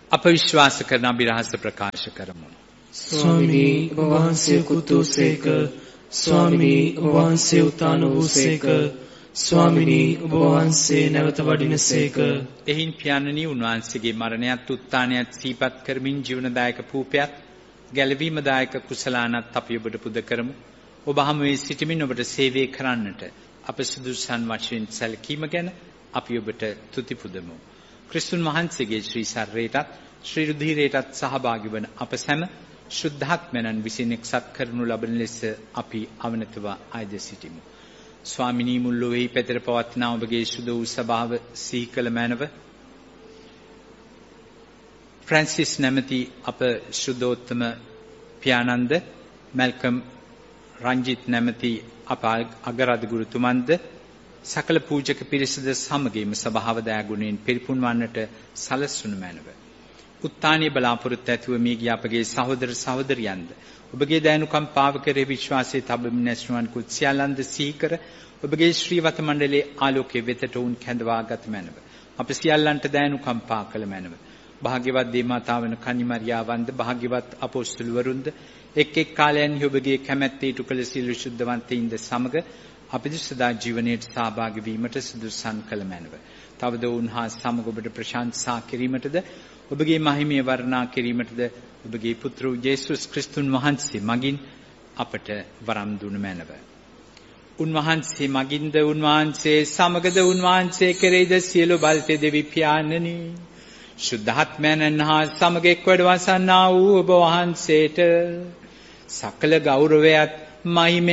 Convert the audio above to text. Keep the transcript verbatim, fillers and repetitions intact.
අප විශ්වාස කරන අභිරහස ප්‍රකාශ කරමු. ස්වාමිනී ඔබ වහන්සේ කුතුසේක, ස්වාමිනී ඔබ වහන්සේ උත්තාන වූසේක, ස්වාමිනී ඔබ වහන්සේ නැවත වඩිනසේක. එහින් පියාණනි උන්වහන්සේගේ මරණයත් උත්ථානයත් සිහිපත් කරමින් ජීවනදායක පූපයත් ගැලවීමදායක කුසලානත් අපි ඔබට පුද කරමු. ඔබ හමුවේ සිටමින් ඔබට සේවය කරන්නට අප සුදුසුසන් වශයෙන් සැලකීම ගැන අපි ඔබට තුති පුදමු. ක්‍රිස්තුන් වහන්සේගේ ශ්‍රී ශරීරයටත් ශ්‍රී රුධිරයටත් සහභාගී වන අප සැම ශුද්ධාත්මයන් විසින් එක්සත් කරනු ලබන ලෙස අපි අවනතව ආයද සිටිමු. ස්වාමිනී මුල්ලොවෙහි පැතර පවත්නා ඔබගේ සුදු වූ සභාව සිහි කළ මැනව ෆ්‍රැන්සිස් නැමැති අප ශුද්ධෝත්තම පියාණන්ද, මැල්කම් රංජිත් නැමැති අප අගරාධ ගුරුතුමන්ද, සකල පූජක පිරිසද සමගින්ම සභාව දයාගුණයෙන් පිරිපුන් වන්නට සලස්වනු මැනව. උත්තානීය බලාපොරොත්තු ඇතුව මිය ගිය අපගේ සහෝදර සහෝදරියන්ද ඔබගේ දයනුකම්පාව කෙරෙහි විශ්වාසයේ තබමින් නැසුවන් කුත් සියල්ලන්ද සිහි කර ඔබගේ ශ්‍රීවත මණ්ඩලයේ ආලෝකයේ වෙතට උන් කැඳවා ගත මැනව. අප සියල්ලන්ට දයනුකම්පා කළ මැනව. භාග්‍යවත් දේ මාතාවන කන්නිමරියාවන්ද, භාග්‍යවත් අපොස්තුලවරුන්ද, එක් එක් කාලයන්හි ඔබගේ කැමැත්ත ඉටු කළ සියලු ශුද්ධවන්තයින්ද සමග අපිට සදා ජීවනයේ සහභාගී වීමට සුදුසුසන් කළ මැනව. තවද උන්හා සමග ඔබට ප්‍රශංසා කිරීමටද, ඔබගේ මහිමය වර්ණනා කිරීමටද ඔබගේ පුත්‍ර යේසුස් ක්‍රිස්තුන් වහන්සේ මගින් අපට වරම් දුන මැනව. උන්වහන්සේ මගින්ද, උන්වහන්සේ සමගද, උන්වහන්සේ කෙරෙහිද සියලු බලතේ දෙවි පියාණනි, ශුද්ධාත්මයන් හා සමග එක්වඩ වසන්නා වූ ඔබ වහන්සේට සකල ගෞරවයත් මහිමය